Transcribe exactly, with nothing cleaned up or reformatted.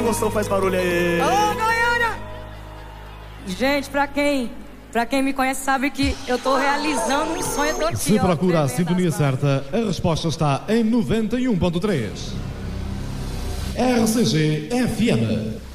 gostou faz barulho aí. Ô, Goiânia! Gente, pra quem, pra quem me conhece sabe que eu tô realizando um sonho, eu tô aqui. Se ó, procura a tremendo sintonia as certa, a resposta está em noventa e um ponto três. R C G F M.